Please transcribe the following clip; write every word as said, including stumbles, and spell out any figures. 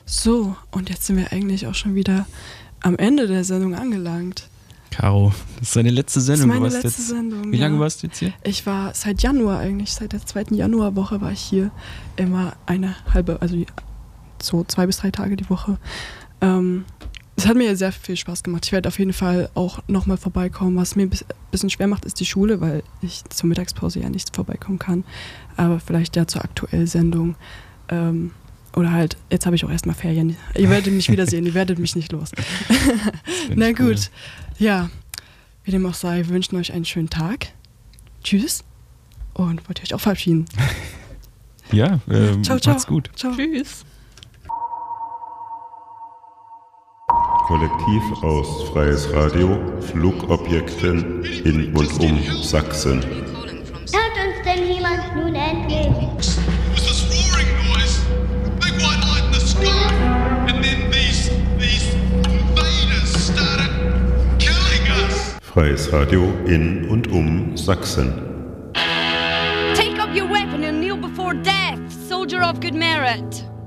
So, und jetzt sind wir eigentlich auch schon wieder am Ende der Sendung angelangt. Caro, das ist deine letzte Sendung. Das ist meine du warst letzte jetzt, Sendung, Wie lange ja. warst du jetzt hier? Ich war seit Januar eigentlich, seit der zweiten Januarwoche war ich hier. Immer eine halbe, also so zwei bis drei Tage die Woche. Ähm, es hat mir sehr viel Spaß gemacht. Ich werde auf jeden Fall auch nochmal vorbeikommen. Was mir ein bisschen schwer macht, ist die Schule, weil ich zur Mittagspause ja nicht vorbeikommen kann. Aber vielleicht ja zur aktuellen Sendung. Ähm, oder halt, jetzt habe ich auch erstmal Ferien. Ihr werdet mich wiedersehen, ihr werdet mich nicht los. Na gut, cool. Ja, wie dem auch sei, wir wünschen euch einen schönen Tag. Tschüss und wollt ihr euch auch verabschieden. Ja, ähm, ciao, ciao. macht's gut. Ciao. Tschüss. Kollektiv aus Freies Radio, Flugobjekten in und um Sachsen. Hört uns denn jemand nun endlich? Was this roaring noise? Big white light in the sky, and then these these invaders started killing us. Freies Radio in und um Sachsen. Take up your weapon and kneel before death, soldier of good merit.